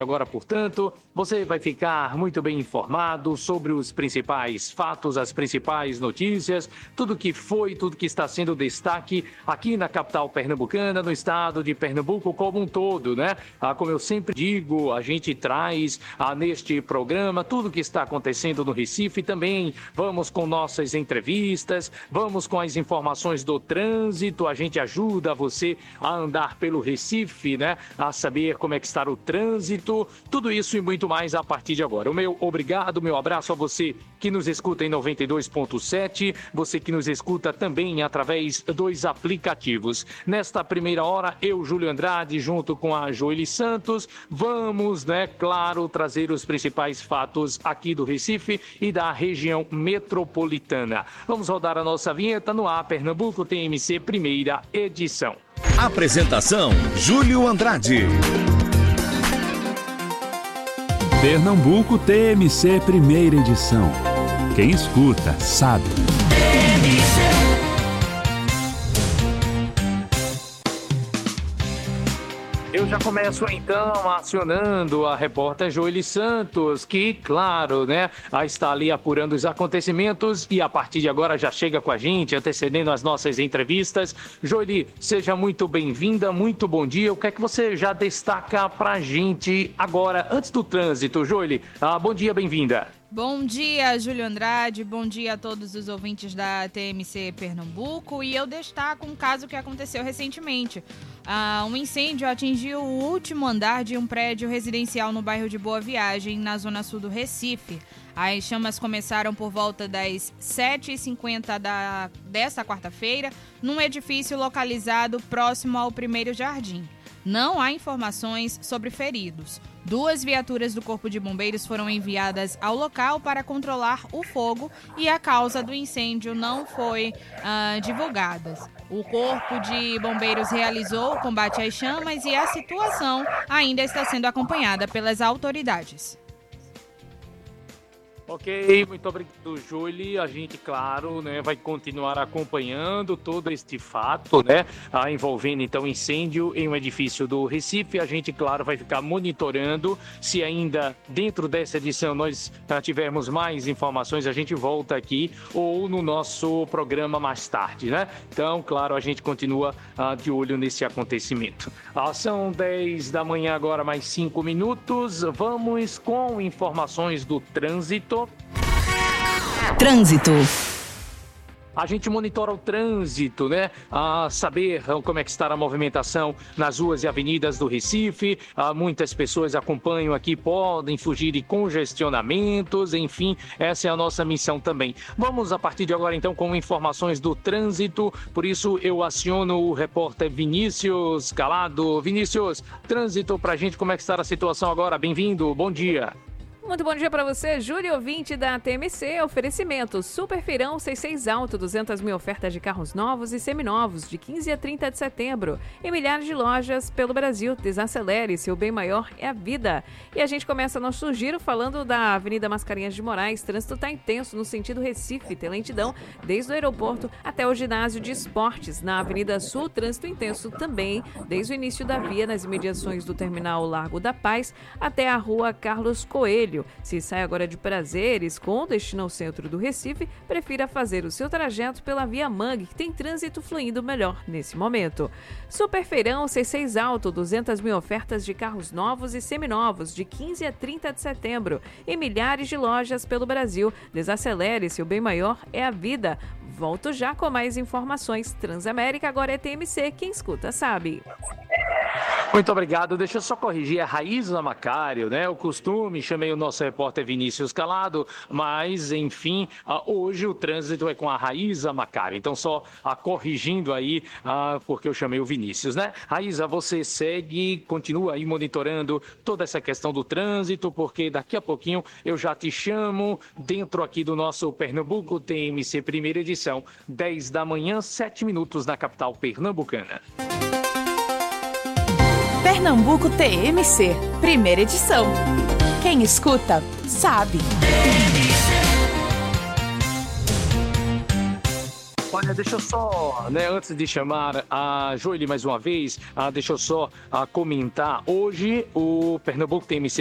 Agora, portanto, você vai ficar muito bem informado sobre os principais fatos, as principais notícias, tudo que foi, tudo que está sendo destaque aqui na capital pernambucana, no estado de Pernambuco como um todo, né? Como eu sempre digo, a gente traz neste programa tudo que está acontecendo no Recife. Também vamos com nossas entrevistas, vamos com as informações do trânsito, a gente ajuda você a andar pelo Recife, né? A saber como é que está o trânsito. Tudo isso e muito mais a partir de agora. O meu obrigado, meu abraço a você que nos escuta em 92.7, você que nos escuta também através dos aplicativos. Nesta primeira hora, eu, Júlio Andrade, junto com a Joeli Santos, vamos, claro, trazer os principais fatos aqui do Recife e da região metropolitana. Vamos rodar a nossa vinheta no ar, Pernambuco TMC, primeira edição. Apresentação, Júlio Andrade. Pernambuco TMC, primeira edição. Quem escuta, sabe. Eu já começo então acionando a repórter Joeli Santos, que, claro, está ali apurando os acontecimentos e a partir de agora já chega com a gente, antecedendo as nossas entrevistas. Joeli, seja muito bem-vinda, muito bom dia. O que é que você já destaca pra gente agora, antes do trânsito? Joeli, bom dia, bem-vinda. Bom dia, Júlio Andrade, bom dia a todos os ouvintes da TMC Pernambuco. E eu destaco um caso que aconteceu recentemente. Um incêndio atingiu o último andar de um prédio residencial no bairro de Boa Viagem, na zona sul do Recife. As chamas começaram por volta das 7h50 desta quarta-feira, num edifício localizado próximo ao Primeiro Jardim. Não há informações sobre feridos. 2 viaturas do Corpo de Bombeiros foram enviadas ao local para controlar o fogo e a causa do incêndio não foi divulgada. O Corpo de Bombeiros realizou o combate às chamas e a situação ainda está sendo acompanhada pelas autoridades. Ok, muito obrigado, Joeli. A gente, claro, vai continuar acompanhando todo este fato, envolvendo, então, incêndio em um edifício do Recife. A gente, claro, vai ficar monitorando. Se ainda dentro dessa edição nós tivermos mais informações, a gente volta aqui ou no nosso programa mais tarde, Então, claro, a gente continua de olho nesse acontecimento. São 10 da manhã agora, mais 5 minutos. Vamos com informações do trânsito. Trânsito. A gente monitora o trânsito, A saber como é que está a movimentação nas ruas e avenidas do Recife. Muitas pessoas acompanham aqui, podem fugir de congestionamentos, enfim, essa é a nossa missão também. Vamos a partir de agora então com informações do trânsito, por isso eu aciono o repórter Vinícius Calado. Vinícius, trânsito pra gente, como é que está a situação agora? Bem-vindo, bom dia. Muito bom dia para você, Júlio, ouvinte da TMC. Oferecimento Super Feirão 66 Alto, 200 mil ofertas de carros novos e seminovos, de 15 a 30 de setembro. Em milhares de lojas pelo Brasil. Desacelere, seu bem maior é a vida. E a gente começa nosso giro falando da Avenida Mascarenhas de Moraes. Trânsito está intenso no sentido Recife, tem lentidão desde o aeroporto até o ginásio de esportes. Na Avenida Sul, trânsito intenso também desde o início da via, nas imediações do terminal Largo da Paz até a rua Carlos Coelho. Se sai agora de Prazeres com destino ao centro do Recife, prefira fazer o seu trajeto pela Via Mangue, que tem trânsito fluindo melhor nesse momento. Super Feirão 66 Alto, 200 mil ofertas de carros novos e seminovos, de 15 a 30 de setembro. Em milhares de lojas pelo Brasil. Desacelere, seu bem maior é a vida. Volto já com mais informações. Transamérica agora é TMC, quem escuta sabe. Muito obrigado. Deixa eu só corrigir a Raíza Macário, O costume, chamei o nosso repórter Vinícius Calado, mas, enfim, hoje o trânsito é com a Raíza Macário. Então, só corrigindo aí, porque eu chamei o Vinícius, Raíza, você segue, continua aí monitorando toda essa questão do trânsito, porque daqui a pouquinho eu já te chamo dentro aqui do nosso Pernambuco TMC primeira edição, 10 da manhã, 7 minutos na capital pernambucana. Pernambuco TMC, primeira edição. Quem escuta, sabe. Olha, deixa eu só, né, antes de chamar a Joeli mais uma vez, deixa eu só comentar. Hoje o Pernambuco TMC